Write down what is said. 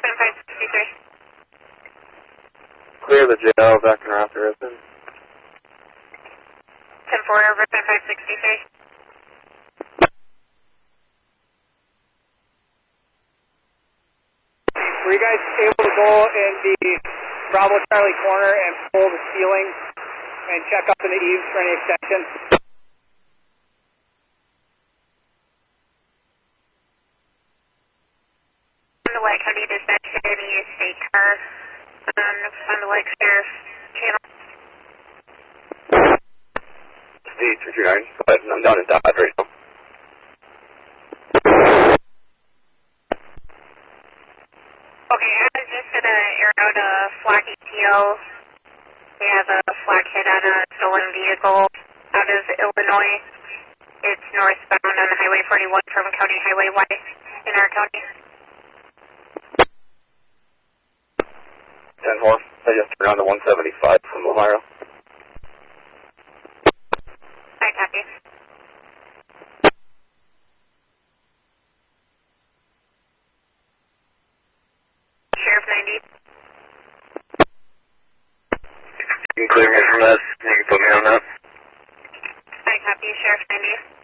5563. Clear the jail, back and around to Ripon. 10-4 over 5563. Were you guys able to go in the Bravo Charlie corner and pull the ceiling and check up in the eaves for any extensions? On the White County Dispatch, any state car on the White Sheriff channel. Steve, 339, go ahead, I'm down in Dodge right now. Okay, I was just going to air out a flag ETL. We have a flag hit on a stolen vehicle out of Illinois. It's northbound on Highway 41 from County Highway Y in our county. 10-4, I just turned on to 175 from Ohio. I copy. Sheriff 90. You can clear me from that. You can put me on that. I copy, Sheriff 90.